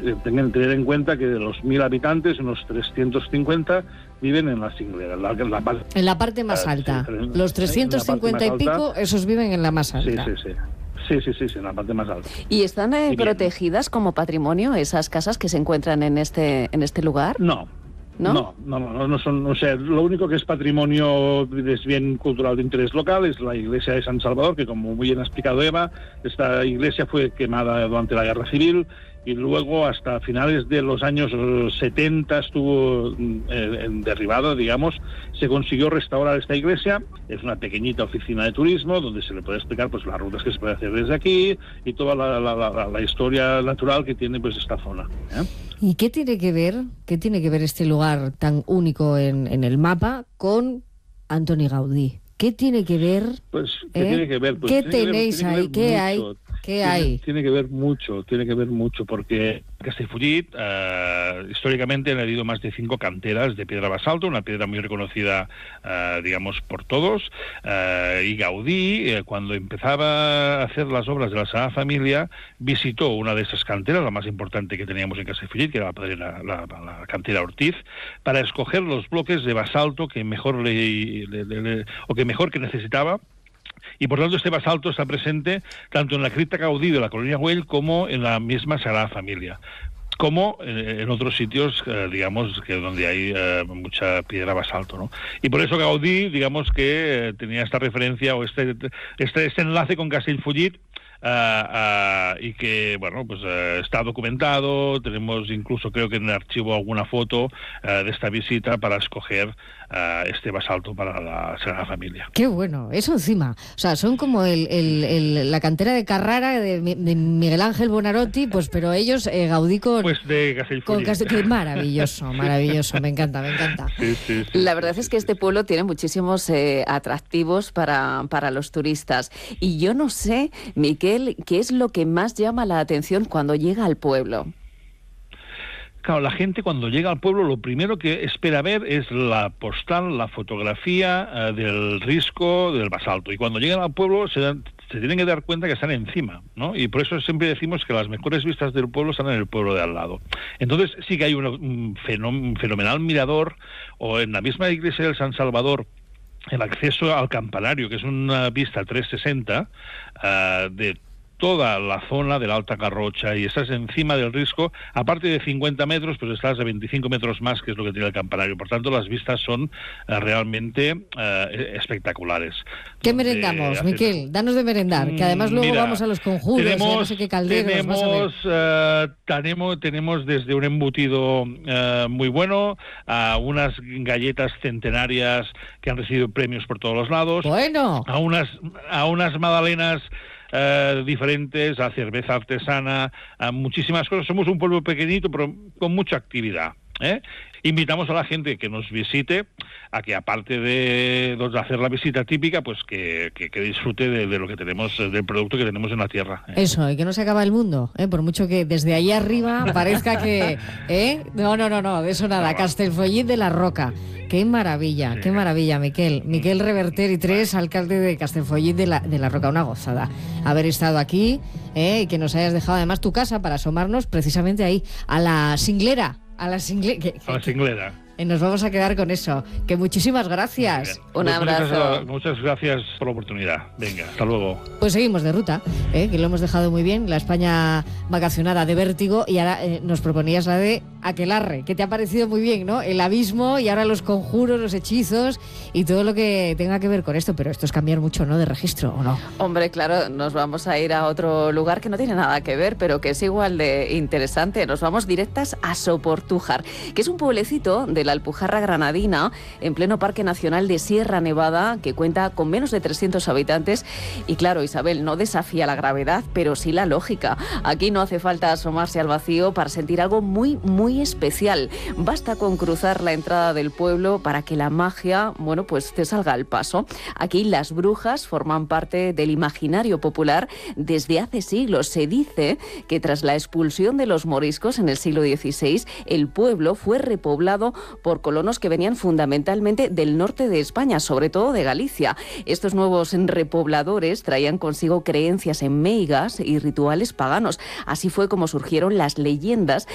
tener en cuenta que de los 1.000 habitantes, unos 350 viven en la Cinglera. En la parte más alta. Sí, los 350 y pico, alta, esos viven en la más alta. Sí, en la parte más alta. ¿Y están protegidas como patrimonio esas casas que se encuentran en este lugar? No son, o sea, lo único que es patrimonio, es bien cultural de interés local, es la iglesia de San Salvador, que como muy bien ha explicado Eva, esta iglesia fue quemada durante la Guerra Civil y luego hasta finales de los años 70 estuvo derribada, digamos. Se consiguió restaurar esta iglesia. Es una pequeñita oficina de turismo donde se le puede explicar pues las rutas que se puede hacer desde aquí y toda la historia natural que tiene pues esta zona, ¿eh? ¿Y qué tiene que ver este lugar tan único en el mapa con Antoni Gaudí? ¿Qué tiene que ver? ¿Qué tiene que ver? ¿Qué tenéis ahí? ¿Qué hay? ¿Qué hay? Tiene que ver mucho, porque Castellfollit históricamente han habido más de 5 canteras de piedra basalto, una piedra muy reconocida, digamos, por todos, y Gaudí, cuando empezaba a hacer las obras de la Sagrada Familia, visitó una de esas canteras, la más importante que teníamos en Castellfollit, que era la cantera Ortiz, para escoger los bloques de basalto que mejor que necesitaba. Y por tanto este basalto está presente tanto en la cripta Gaudí de la colonia Güell como en la misma Sagrada Familia, como en otros sitios, digamos, que donde hay mucha piedra basalto, ¿no? Y por eso Gaudí, digamos que tenía esta referencia o este enlace con Castellfollit, y que, bueno, pues está documentado. Tenemos incluso, creo que en el archivo, alguna foto de esta visita para escoger este basalto para la Sagrada Familia. Qué bueno, eso encima. O sea, son como la cantera de Carrara de Miguel Ángel Buonarroti, pues, pero ellos, Gaudí con... Pues de Castellfollit. Maravilloso, me encanta. Sí. La verdad es que este pueblo tiene muchísimos atractivos para los turistas. Y yo no sé, Miquel, ¿qué es lo que más llama la atención cuando llega al pueblo? Claro, la gente cuando llega al pueblo lo primero que espera ver es la postal, la fotografía del risco del basalto. Y cuando llegan al pueblo se tienen que dar cuenta que están encima, ¿no? Y por eso siempre decimos que las mejores vistas del pueblo están en el pueblo de al lado. Entonces sí que hay un fenomenal mirador, o en la misma iglesia del San Salvador, el acceso al campanario, que es una vista 360 de toda la zona de la Alta Garrocha, y estás encima del risco, aparte de 50 metros, pues estás a 25 metros más, que es lo que tiene el campanario. Por tanto, las vistas son realmente espectaculares. ¿Qué merendamos, Miquel? Danos de merendar, que además luego vamos a los conjuros, no sé qué calderos. Tenemos desde un embutido muy bueno a unas galletas centenarias que han recibido premios por todos los lados. Bueno. A unas magdalenas diferentes, a cerveza artesana, a muchísimas cosas. Somos un pueblo pequeñito, pero con mucha actividad, ¿eh? Invitamos a la gente que nos visite a que, aparte de hacer la visita típica, pues que disfrute de lo que tenemos, del producto que tenemos en la tierra, ¿eh? Eso, y que no se acaba el mundo, ¿eh? Por mucho que desde ahí arriba parezca que... No, de eso nada. Castellfollit de la Roca. Qué maravilla, Miquel. Miquel Reverter y Tres, alcalde de Castellfollit de la Roca. Una gozada haber estado aquí, y que nos hayas dejado además tu casa para asomarnos precisamente ahí, a la Cinglera. A la Cinglera. Nos vamos a quedar con eso. Que muchísimas gracias. Un abrazo. Muchas gracias por la oportunidad. Venga, hasta luego. Pues seguimos de ruta, que lo hemos dejado muy bien, la España vacacionada de vértigo, y ahora nos proponías la de Aquelarre, que te ha parecido muy bien, ¿no? El abismo, y ahora los conjuros, los hechizos y todo lo que tenga que ver con esto. Pero esto es cambiar mucho, ¿no?, de registro, ¿o no? Hombre, claro, nos vamos a ir a otro lugar que no tiene nada que ver, pero que es igual de interesante. Nos vamos directas a Soportújar, que es un pueblecito de la Alpujarra Granadina, en pleno Parque Nacional de Sierra Nevada, que cuenta con menos de 300 habitantes. Y claro, Isabel, no desafía la gravedad, pero sí la lógica. Aquí no hace falta asomarse al vacío para sentir algo muy, muy especial. Basta con cruzar la entrada del pueblo para que la magia, bueno, pues te salga al paso. Aquí las brujas forman parte del imaginario popular desde hace siglos. Se dice que tras la expulsión de los moriscos en el siglo XVI, el pueblo fue repoblado por colonos que venían fundamentalmente del norte de España, sobre todo de Galicia. Estos nuevos repobladores traían consigo creencias en meigas y rituales paganos. Así fue como surgieron las leyendas